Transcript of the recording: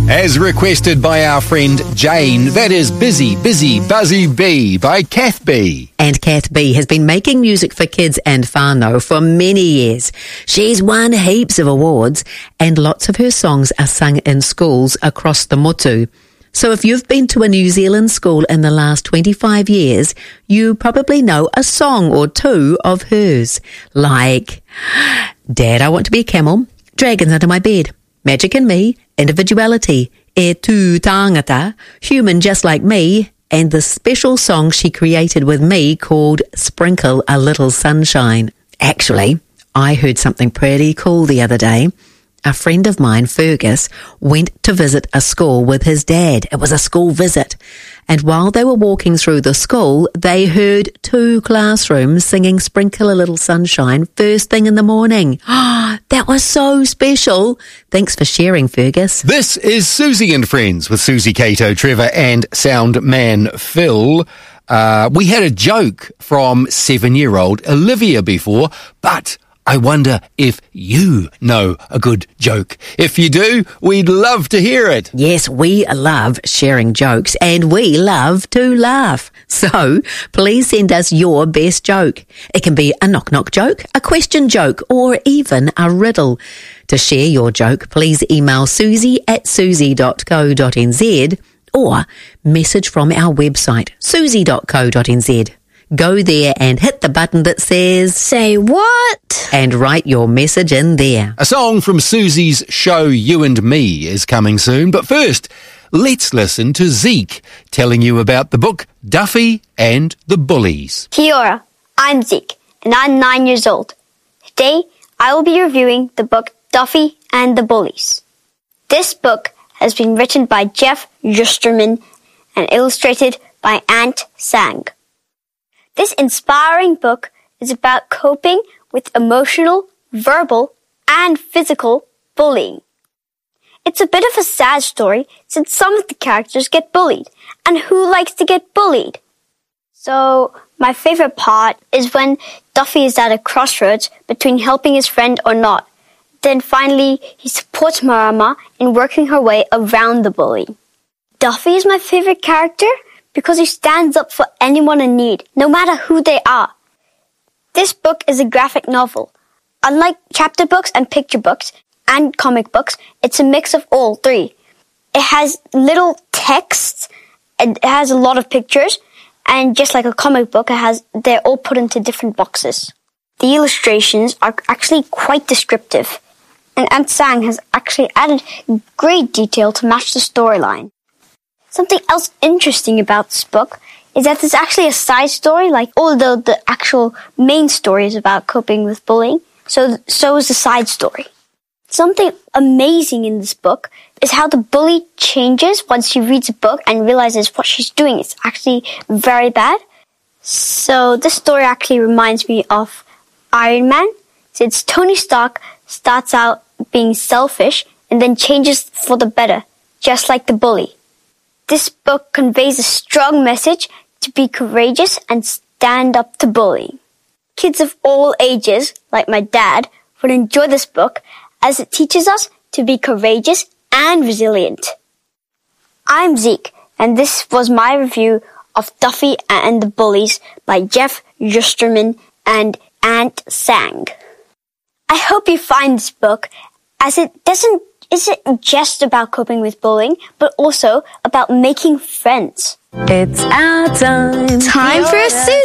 As requested by our friend Jane, that is Busy, Busy, Buzzy Bee by Kath B. And Kath B has been making music for kids and whānau for many years. She's won heaps of awards and lots of her songs are sung in schools across the motu. So if you've been to a New Zealand school in the last 25 years, you probably know a song or two of hers, like Dad, I Want to Be a Camel, Dragons Under My Bed, Magic in Me, Individuality, E Tu Tangata, Human Just Like Me, and the special song she created with me called Sprinkle a Little Sunshine. Actually, I heard something pretty cool the other day. A friend of mine, Fergus, went to visit a school with his dad. It was a school visit. And while they were walking through the school, they heard 2 classrooms singing Sprinkle a Little Sunshine first thing in the morning. That was so special. Thanks for sharing, Fergus. This is Susie and Friends with Susie Cato, Trevor and sound man Phil. We had a joke from 7-year-old Olivia before, but I wonder if you know a good joke. If you do, we'd love to hear it. Yes, we love sharing jokes and we love to laugh. So please send us your best joke. It can be a knock-knock joke, a question joke, or even a riddle. To share your joke, please email susie@susie.co.nz or message from our website, susie.co.nz. Go there and hit the button that says Say What? And write your message in there. A song from Susie's show You and Me is coming soon, but first, let's listen to Zeke telling you about the book Duffy and the Bullies. Kia ora, I'm Zeke, and I'm 9 years old. Today, I will be reviewing the book Duffy and the Bullies. This book has been written by Jeff Justerman and illustrated by Ant Sang. This inspiring book is about coping with emotional, verbal, and physical bullying. It's a bit of a sad story since some of the characters get bullied, and who likes to get bullied? So, my favorite part is when Duffy is at a crossroads between helping his friend or not. Then finally, he supports Marama in working her way around the bully. Duffy is my favorite character because he stands up for anyone in need, no matter who they are. This book is a graphic novel. Unlike chapter books and picture books and comic books, it's a mix of all three. It has little texts, and it has a lot of pictures, and just like a comic book, they're all put into different boxes. The illustrations are actually quite descriptive, and Ant Sang has actually added great detail to match the storyline. Something else interesting about this book is that there's actually a side story, although the actual main story is about coping with bullying, so is the side story. Something amazing in this book is how the bully changes once she reads a book and realizes what she's doing is actually very bad. So this story actually reminds me of Iron Man, since Tony Stark starts out being selfish and then changes for the better, just like the bully. This book conveys a strong message to be courageous and stand up to bullying. Kids of all ages, like my dad, would enjoy this book as it teaches us to be courageous and resilient. I'm Zeke, and this was my review of Duffy and the Bullies by Jeff Justerman and Ant Sang. I hope you find this book, as it isn't just about coping with bullying, but also about making friends. It's our time. Time for a Susie